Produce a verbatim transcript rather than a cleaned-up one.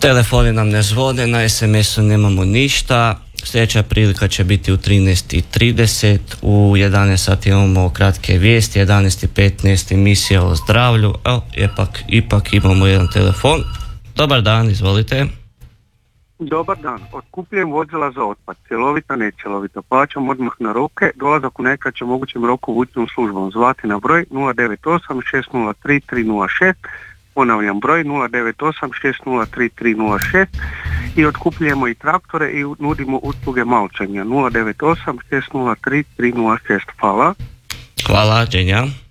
Telefoni nam ne zvone, na es em esu nemamo ništa. Sljedeća prilika će biti u trinaest i trideset, u jedanaest sati imamo kratke vijesti, jedanaest i petnaest emisija o zdravlju. Evo, ipak, ipak imamo jedan telefon. Dobar dan, izvolite. Dobar dan, otkupljujem vozila za otpad, cjelovita, necjelovita, plaćam odmah na roke, dolazak u najkraćem mogućem roku vučnom službom, zvati na broj nula devet osam šest nula tri tri nula šest, ponavljam broj nula devet osam šest nula tri tri nula šest i otkupljujemo i traktore i nudimo usluge malčanja nula devet osam šest nula tri tri nula šest. Hvala. Hvala, Đenja.